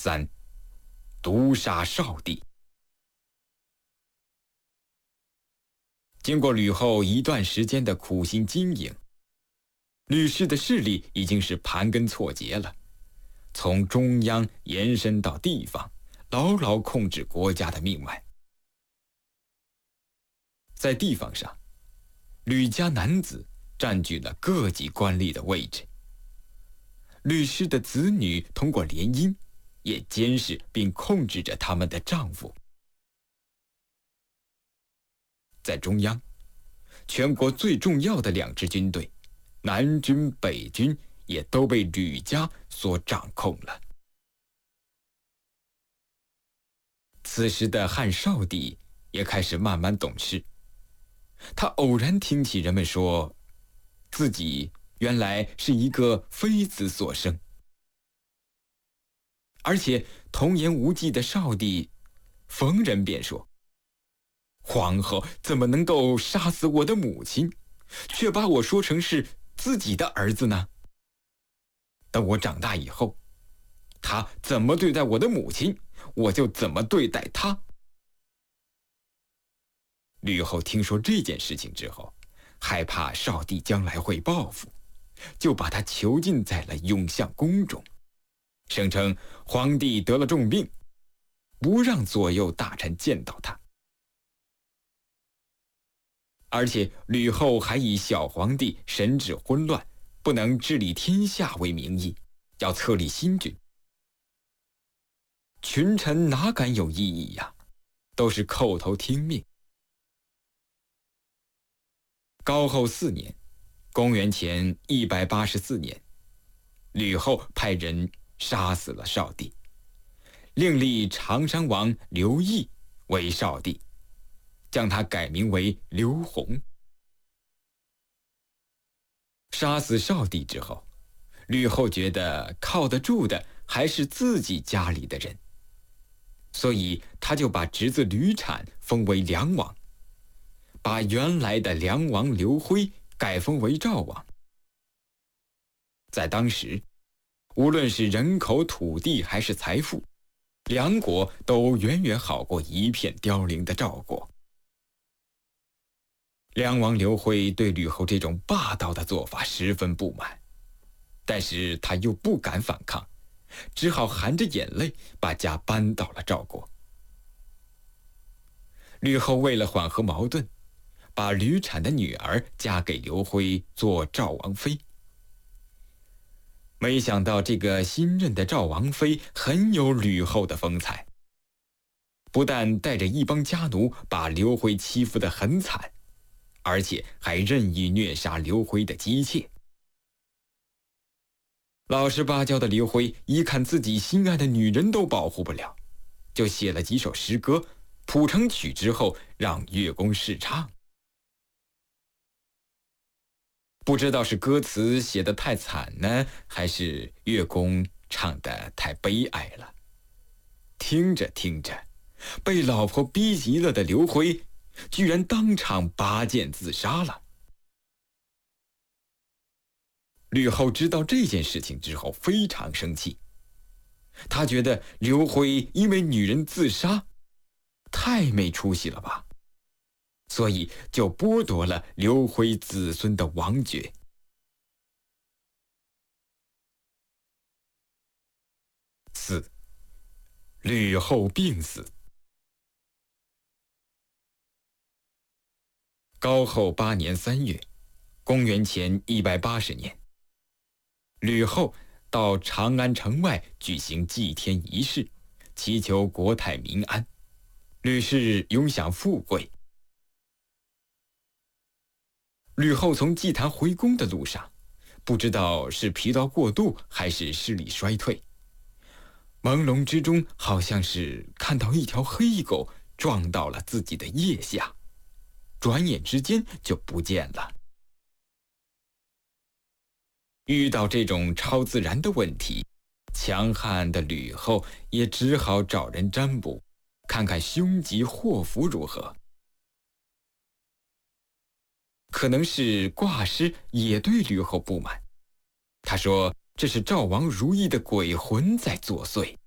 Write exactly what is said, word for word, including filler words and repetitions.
三、毒杀少帝。经过吕后一段时间的苦心经营，吕氏的势力已经是盘根错节了，从中央延伸到地方，牢牢控制国家的命脉。在地方上，吕家男子占据了各级官吏的位置，吕氏的子女通过联姻也监视并控制着他们的丈夫。在中央，全国最重要的两支军队，南军、北军，也都被吕家所掌控了。此时的汉少帝也开始慢慢懂事，他偶然听起人们说，自己原来是一个妃子所生，而且童言无忌的少帝逢人便说，皇后怎么能够杀死我的母亲，却把我说成是自己的儿子呢？等我长大以后，他怎么对待我的母亲，我就怎么对待他。吕后听说这件事情之后，害怕少帝将来会报复，就把他囚禁在了永相宫中，声称皇帝得了重病，不让左右大臣见到他。而且吕后还以小皇帝神志混乱，不能治理天下为名义，要册立新君。群臣哪敢有异议呀，都是叩头听命。高后四年，公元前一百八十四年，吕后派人杀死了少帝，另立长山王刘毅为少帝，将他改名为刘弘。杀死少帝之后，吕后觉得靠得住的还是自己家里的人，所以他就把侄子吕产封为梁王，把原来的梁王刘辉改封为赵王。在当时，无论是人口、土地还是财富，梁国都远远好过一片凋零的赵国。梁王刘辉对吕后这种霸道的做法十分不满，但是他又不敢反抗，只好含着眼泪把家搬到了赵国。吕后为了缓和矛盾，把吕产的女儿嫁给刘辉做赵王妃。没想到这个新任的赵王妃很有吕后的风采，不但带着一帮家奴把刘辉欺负得很惨，而且还任意虐杀刘辉的姬妾。老实巴交的刘辉一看自己心爱的女人都保护不了，就写了几首诗歌，谱成曲之后让乐工试唱。不知道是歌词写得太惨呢，还是乐工唱得太悲哀了。听着听着，被老婆逼急了的刘辉居然当场拔剑自杀了。吕后知道这件事情之后非常生气，她觉得刘辉因为女人自杀，太没出息了吧，所以就剥夺了刘辉子孙的王爵。四、吕后病死。高后八年三月，公元前一百八十年，吕后到长安城外举行祭天仪式，祈求国泰民安，吕氏永享富贵。吕后从祭坛回宫的路上，不知道是疲劳过度还是视力衰退，朦胧之中好像是看到一条黑狗撞到了自己的腋下，转眼之间就不见了。遇到这种超自然的问题，强悍的吕后也只好找人占卜，看看凶吉祸福如何。可能是卦师也对吕后不满，他说这是赵王如意的鬼魂在作祟。